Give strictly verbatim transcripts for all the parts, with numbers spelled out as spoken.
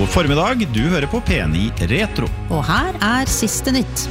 God formiddag, du hører på P ni Retro. Og her er siste nytt.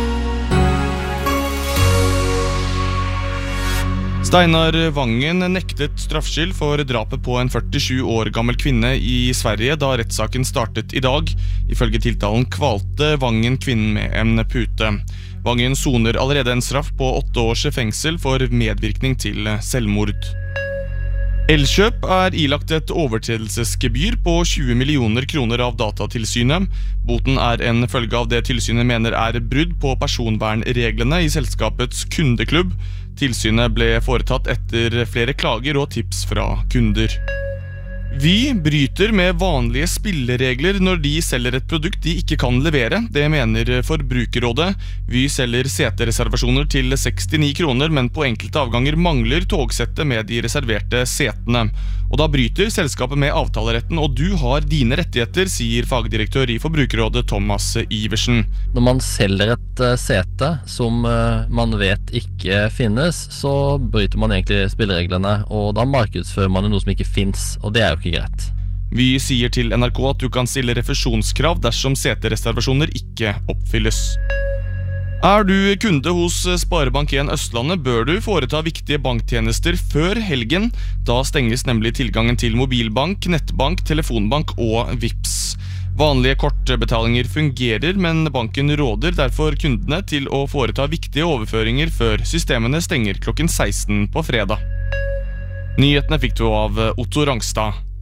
Steinar Vangen nektet straffskyld for drapet på en førtisju år gammel kvinne i Sverige da rettssaken startet i dag. Ifølge tiltalen kvalte Vangen kvinnen med en pute. Vangen soner allerede en straff på åtte års fengsel for medvirkning til selvmord. Elkjøp er ilagt et overtredelsesgebyr på tjue millioner kroner av Datatilsynet. Boten er en følge av det tilsynet mener er brudd på personvernreglene i selskapets kundeklubb. Tilsynet ble foretatt etter flere klager og tips fra kunder. Vy bryter med vanlige spilleregler når de selger et produkt de ikke kan levere. Det mener Forbrukerrådet. Vy selger setereservasjoner til sekstini kroner, men på enkelte avganger mangler togsettet med de reserverte setene. Og da bryter selskapet med avtaleretten, og du har dine rettigheter, sier fagdirektør i Forbrukerrådet Thomas Iversen. Når man selger et uh, sete som uh, man vet ikke finnes, så bryter man egentlig spillereglene, og da markedsfører man noe som ikke finnes, og det er jo ikke greit. Vi sier til N R K at du kan stille refusjonskrav dersom setereservasjoner ikke oppfylles. Er du kunde hos Sparebank en Østlandet, bør du foreta viktige banktjenester før helgen. Da stenges nemlig tilgangen til mobilbank, nettbank, telefonbank og Vipps. Vanlige kortbetalinger fungerer, men banken råder derfor kundene til å foreta viktige overføringer før systemene stenger klokken seksten på fredag. Nyhetene fikk du av Otto Rangstad.